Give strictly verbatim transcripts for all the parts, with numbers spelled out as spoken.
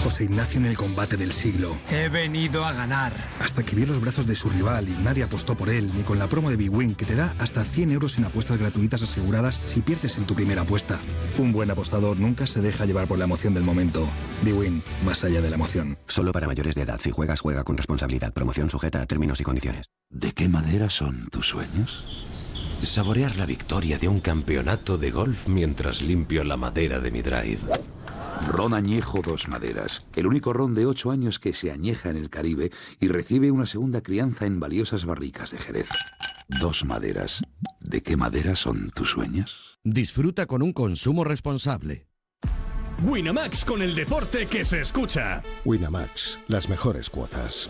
José Ignacio en el combate del siglo. He venido a ganar. Hasta que vio los brazos de su rival y nadie apostó por él, ni con la promo de bwin, que te da hasta cien euros en apuestas gratuitas aseguradas si pierdes en tu primera apuesta. Un buen apostador nunca se deja llevar por la emoción del momento. bwin, más allá de la emoción. Solo para mayores de edad. Si juegas, juega con responsabilidad. Promoción sujeta a términos y condiciones. ¿De qué madera son tus sueños? Saborear la victoria de un campeonato de golf mientras limpio la madera de mi drive. Ron Añejo Dos Maderas, el único ron de ocho años que se añeja en el Caribe y recibe una segunda crianza en valiosas barricas de Jerez. Dos Maderas. ¿De qué madera son tus sueños? Disfruta con un consumo responsable. Winamax, con el deporte que se escucha. Winamax, las mejores cuotas.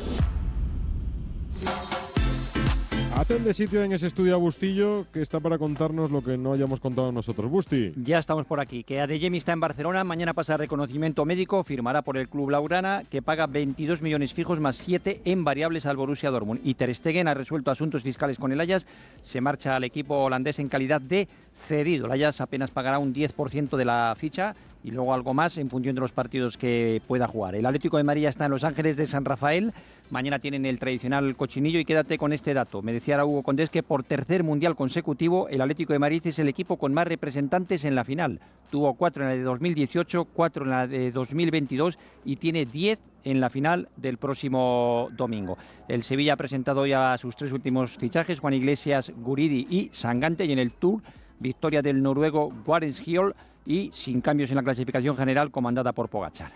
Hacen de sitio en ese estudio a Bustillo, que está para contarnos lo que no hayamos contado nosotros. Busti. Ya estamos por aquí, que Adeyemi está en Barcelona, mañana pasa reconocimiento médico, firmará por el club blaugrana, que paga veintidós millones fijos más siete en variables al Borussia Dortmund. Y Ter Stegen ha resuelto asuntos fiscales con el Ajax, se marcha al equipo holandés en calidad de cedido. El Ajax apenas pagará un diez por ciento de la ficha y luego algo más en función de los partidos que pueda jugar. El Atlético de Madrid está en Los Ángeles de San Rafael, mañana tienen el tradicional cochinillo y quédate con este dato. Me decía ahora Hugo Condés que por tercer mundial consecutivo el Atlético de Madrid es el equipo con más representantes en la final. Tuvo cuatro en la de dos mil dieciocho, cuatro en la de dos mil veintidós y tiene diez en la final del próximo domingo. El Sevilla ha presentado ya sus tres últimos fichajes, Juan Iglesias, Guridi y Sangante, y en el Tour victoria del noruego Warenshiol y sin cambios en la clasificación general comandada por Pogačar.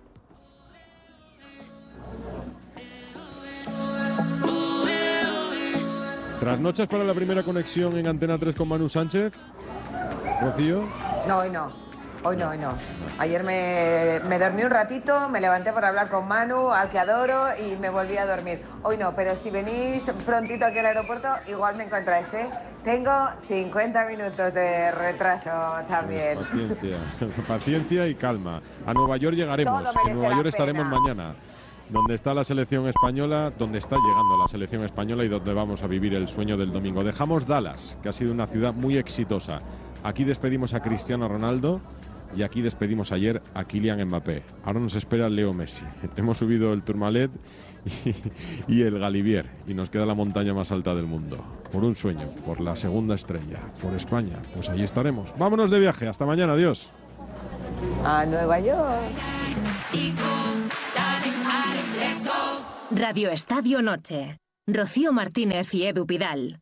Trasnochas para la primera conexión en Antena tres con Manu Sánchez. Rocío. No, hoy no. Hoy no, hoy no. Ayer me, me dormí un ratito, me levanté para hablar con Manu, al que adoro, y me volví a dormir. Hoy no, pero si venís prontito aquí al aeropuerto, igual me encontráis, ¿eh? Tengo cincuenta minutos de retraso también. Pues paciencia, paciencia y calma. A Nueva York llegaremos. En Nueva York estaremos mañana. Donde está la selección española, donde está llegando la selección española y donde vamos a vivir el sueño del domingo. Dejamos Dallas, que ha sido una ciudad muy exitosa. Aquí despedimos a Cristiano Ronaldo y aquí despedimos ayer a Kylian Mbappé. Ahora nos espera Leo Messi. Hemos subido el Tourmalet y, y el Galibier y nos queda la montaña más alta del mundo. Por un sueño, por la segunda estrella, por España, pues allí estaremos. Vámonos de viaje, hasta mañana, adiós. A Nueva York. Radio Estadio Noche. Rocío Martínez y Edu Pidal.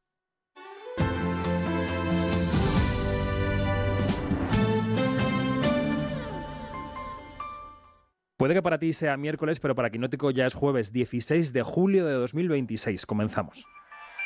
Puede que para ti sea miércoles, pero para Quinótico ya es jueves dieciséis de julio de dos mil veintiséis. Comenzamos.